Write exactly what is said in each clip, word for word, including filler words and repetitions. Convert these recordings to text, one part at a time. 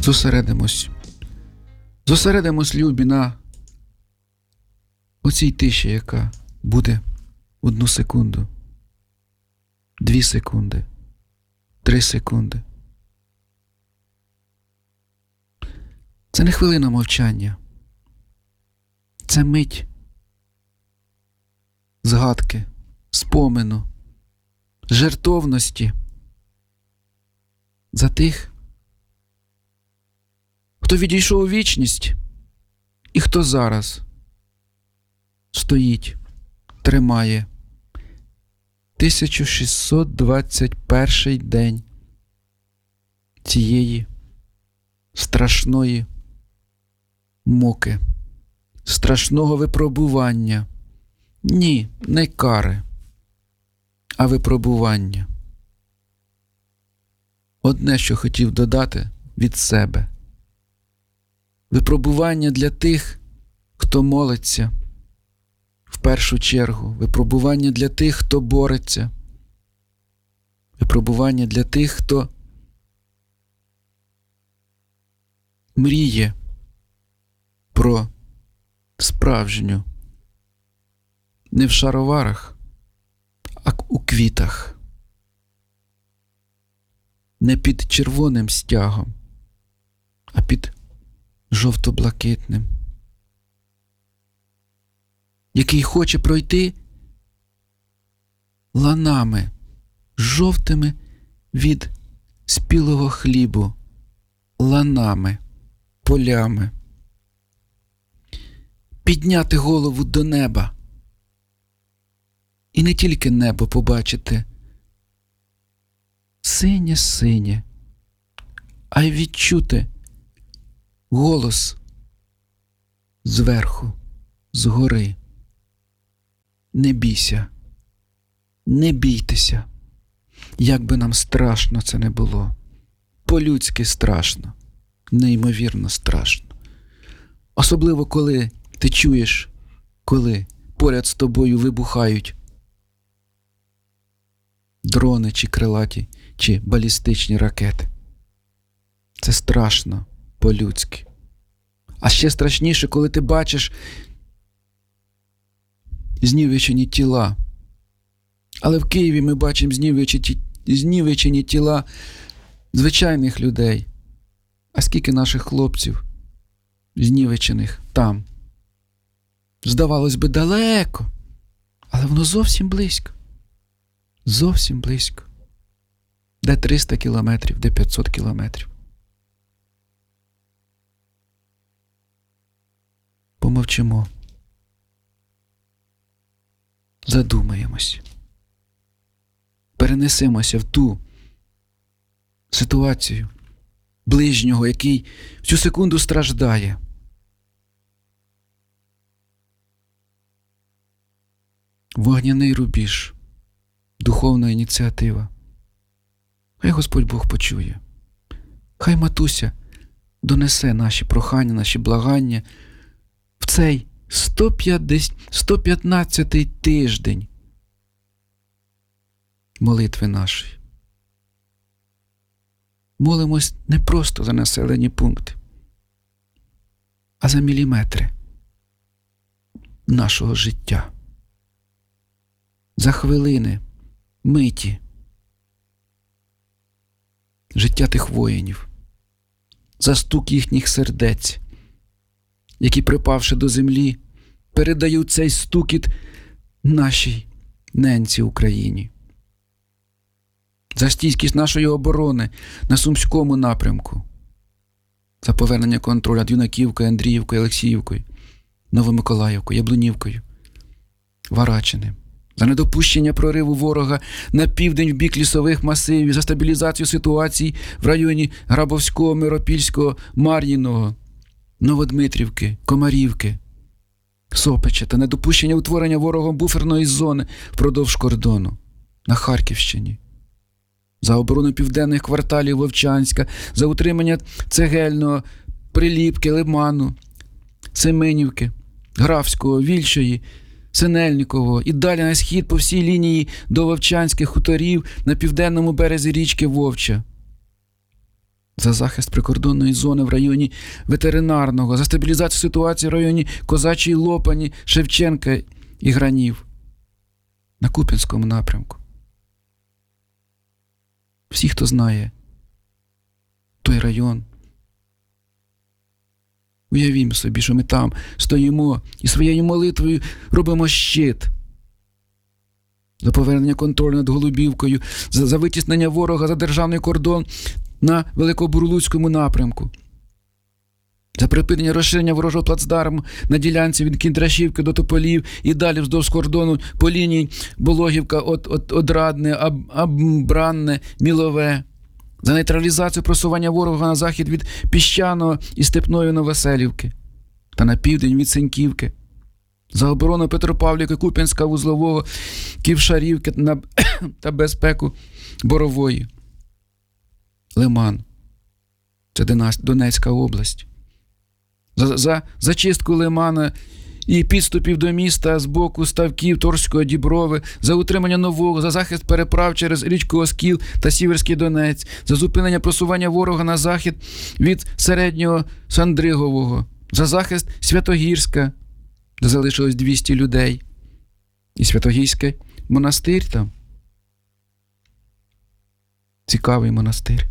Зосередимось. Зосередимось, любі, на оцій тиші, яка буде одну секунду, дві секунди, три секунди. Це не хвилина мовчання. Це мить згадки, спомину, жертовності за тих, хто відійшов у вічність і хто зараз стоїть, тримає тисяча шістсот двадцять перший день цієї страшної муки, страшного випробування. Ні, не кари, а випробування. Одне, що хотів додати від себе. Випробування для тих, хто молиться, в першу чергу. Випробування для тих, хто бореться. Випробування для тих, хто мріє про справжню, не в шароварах, а у квітах, не під червоним стягом, а під жовто-блакитним, який хоче пройти ланами жовтими від спілого хлібу, ланами, полями, підняти голову до неба і не тільки небо побачити синє-синє, а й відчути голос зверху, згори. Не бійся, не бійтеся, як би нам страшно це не було. По-людськи страшно, неймовірно страшно. Особливо, коли ти чуєш, коли поряд з тобою вибухають дрони чи крилаті, чи балістичні ракети. Це страшно по-людськи. А ще страшніше, коли ти бачиш знівечені тіла. Але в Києві ми бачимо знівечені, знівечені тіла звичайних людей. А скільки наших хлопців знівечених там? Здавалось би, далеко, але воно зовсім близько. Зовсім близько. Де триста кілометрів, де п'ятсот кілометрів. Помовчимо. Задумаємось. Перенесемося в ту ситуацію ближнього, який в цю секунду страждає. Вогняний рубіж, духовна ініціатива. Хай Господь Бог почує. Хай Матуся донесе наші прохання, наші благання в цей сто п'ятнадцятий тиждень молитви нашої. Молимось не просто за населені пункти, а за міліметри нашого життя. За хвилини, миті життя тих воїнів, за стук їхніх сердець, які, припавши до землі, передають цей стукіт нашій ненці Україні. За стійкість нашої оборони на Сумському напрямку, за повернення контролю над Юнаківкою, Андріївкою, Олексіївкою, Новомиколаївкою, Яблунівкою, Варачиним, за недопущення прориву ворога на південь в бік лісових масивів, за стабілізацію ситуації в районі Грабовського, Миропільського, Мар'їного, Новодмитрівки, Комарівки, Сопеча та недопущення утворення ворогом буферної зони впродовж кордону на Харківщині, за оборону південних кварталів Вовчанська, за утримання Цегельного, Приліпки, Лиману, Семенівки, Графського, Вільшої, Синельникового і далі на схід по всій лінії до Вовчанських хуторів на південному березі річки Вовча. За захист прикордонної зони в районі Ветеринарного, за стабілізацію ситуації в районі Козачої Лопані, Шевченка і Гранів. На Куп'янському напрямку. Всі, хто знає той район, уявімо собі, що ми там стоїмо і своєю молитвою робимо щит за повернення контролю над Голубівкою, за, за витіснення ворога за державний кордон на Великобурлуцькому напрямку, за припинення розширення ворожого плацдарму на ділянці від Кіндрашівки до Тополів і далі вздовж кордону по лінії Болохівка, от, от, Одрадне, Аб, Аббранне, Мілове, за нейтралізацію просування ворога на захід від Піщаного і Степної Новоселівки та на південь від Сеньківки, за оборону Петропавлівки, Куп'янська, Вузлового, Ківшарівки на, та безпеку Борової. Лиман. Це Донецька область. За, за зачистку Лимана і підступів до міста з боку ставків Торського, Діброви, за утримання Нового, за захист переправ через річку Оскіл та Сіверський Донець, за зупинення просування ворога на захід від Середнього Сандригового, за захист Святогірська, де залишилось двісті людей. І Святогірський монастир там. Цікавий монастир.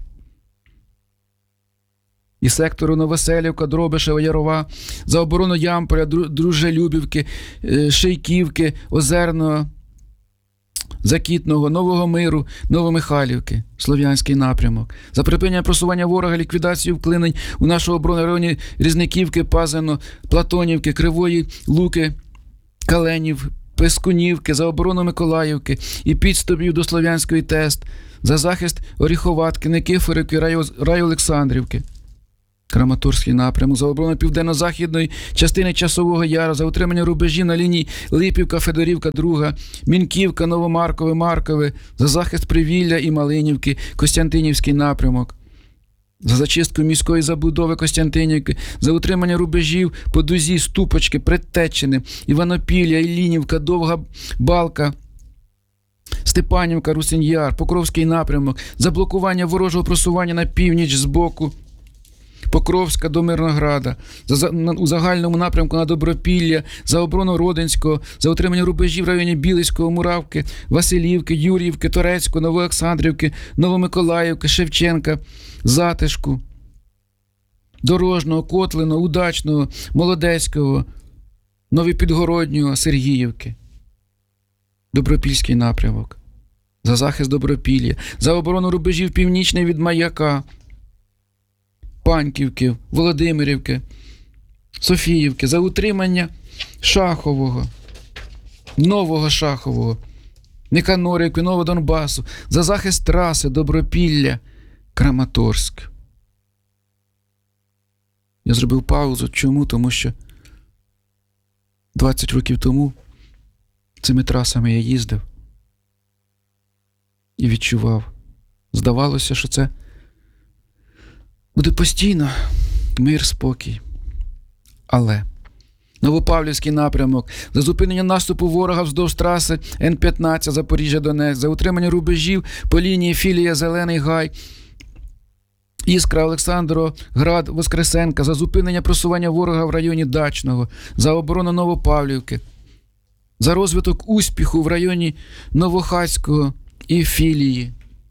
І сектору Новоселівка, Дробишева, Ярова, за оборону Ямполя, Дружелюбівки, Шийківки, Озерного, Закітного, Нового Миру, Новомихайлівки, Слов'янський напрямок, за припинення просування ворога, ліквідацію вклинень у нашу оборону в районі Різниківки, Пазино, Платонівки, Кривої Луки, Каленів, Пескунівки, за оборону Миколаївки і підступів до Слов'янської ТЕС, за захист Оріховатки, Никифорівки, Раю Олександрівки. Краматорський напрямок, за оборону південно-західної частини Часового Яру, за утримання рубежів на лінії Липівка, Федорівка, Друга, Мінківка, Новомаркове, Маркове, за захист Привілля і Малинівки, Костянтинівський напрямок, за зачистку міської забудови Костянтинівки, за утримання рубежів по Дузі, Ступочки, Предтеччини, Іванопілля, Іллінівка, Довга Балка, Степанівка, Русин'яр, Покровський напрямок, за блокування ворожого просування на північ з боку Покровська до Мирнограда, за, на, у загальному напрямку на Добропілля, за оборону Родинського, за утримання рубежів в районі Білицького, Муравки, Василівки, Юр'ївки, Торецького, Новоолександрівки, Новомиколаївки, Шевченка, Затишку, Дорожного, Котлиного, Удачного, Молодецького, Новопідгороднього, Сергіївки. Добропільський напрямок, за захист Добропілля, за оборону рубежів північний від Маяка, Паньківки, Володимирівки, Софіївки, за утримання Шахового, Нового Шахового, Никанорівки, Новодонбасу, за захист траси Добропілля, Краматорськ. Я зробив паузу. Чому? Тому що двадцять років тому цими трасами я їздив і відчував. Здавалося, що це буде постійно мир, спокій. Але Новопавлівський напрямок, за зупинення наступу ворога вздовж траси Н п'ятнадцять Запоріжжя-Донець, за утримання рубежів по лінії Філія, Зелений Гай, Іскра, Олександроград, Воскресенка, за зупинення просування ворога в районі Дачного, за оборону Новопавлівки, за розвиток успіху в районі Новохацького і Філії.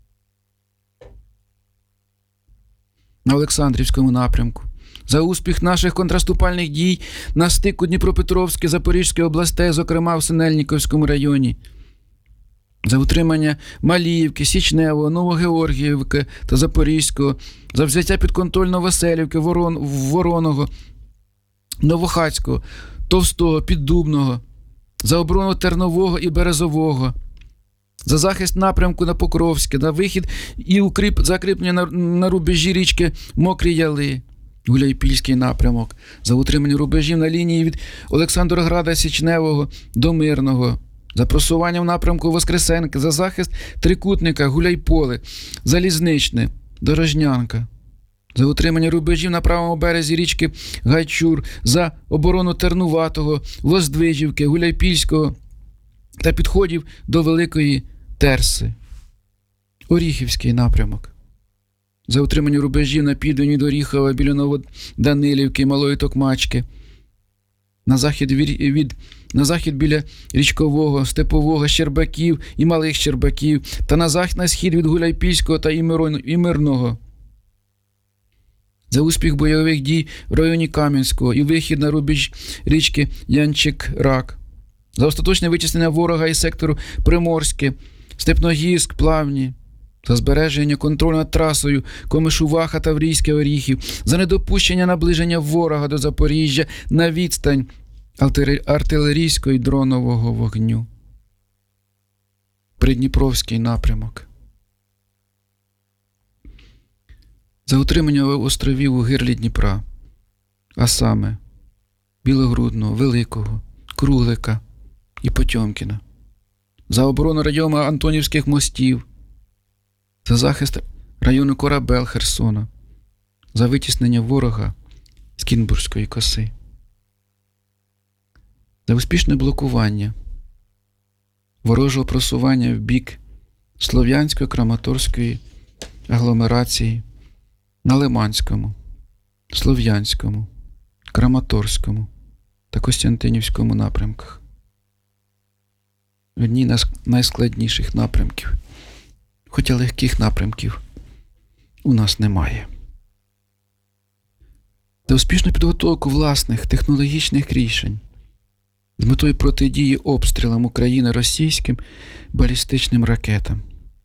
На Олександрівському напрямку, за успіх наших контраступальних дій на стику Дніпропетровської, Запорізької областей, зокрема в Синельніковському районі, за утримання Маліївки, Січневого, Новогеоргіївки та Запорізького, за взяття під контроль Новоселівки, Ворон, Вороного, Новохацького, Товстого, Піддубного, за оборону Тернового і Березового, за захист напрямку на Покровське, на вихід і укріп, закріплення на, на рубежі річки Мокрі Яли, Гуляйпільський напрямок, за утримання рубежів на лінії від Олександрограда Січневого до Мирного, за просування в напрямку Воскресенки, за захист Трикутника, Гуляйполе, Залізничне, Дорожнянка, за утримання рубежів на правому березі річки Гайчур, за оборону Тернуватого, Воздвижівки, Гуляйпільського та підходів до Великої Терси. Оріхівський напрямок, за утримання рубежів на південь від Оріхова, біля Новоданилівки, Малої Токмачки, на захід, від, від, на захід біля Річкового, Степового, Щербаків і Малих Щербаків, та на захід на схід від Гуляйпільського та і Мирного. За успіх бойових дій в районі Кам'янського і вихід на рубіж річки Янчик-Рак. За остаточне витіснення ворога із сектору Приморське, Степногірськ, Плавні. За збереження контролю над трасою Комишуваха, Таврійське, Оріхів. За недопущення наближення ворога до Запоріжжя на відстань артилерійського і дронового вогню. Придніпровський напрямок. За утримання островів у гирлі Дніпра, а саме Білогрудного, Великого, Круглика і Потьомкіна. За оборону району Антонівських мостів. За захист району Корабел Херсона. За витіснення ворога з Кінбурзької коси. За успішне блокування ворожого просування в бік Слов'янської, Краматорської агломерації на Лиманському, Слов'янському, Краматорському та Костянтинівському напрямках. Одні з найскладніших напрямків, хоча легких напрямків у нас немає. За успішну підготовку власних технологічних рішень з метою протидії обстрілам України російським балістичним ракетам.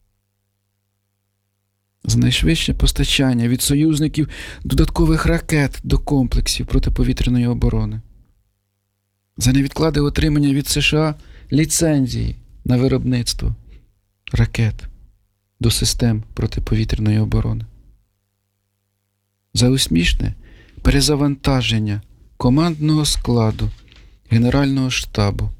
За найшвидше постачання від союзників додаткових ракет до комплексів протиповітряної оборони. За невідкладне отримання від США ліцензії на виробництво ракет до систем протиповітряної оборони. За успішне перезавантаження командного складу Генерального штабу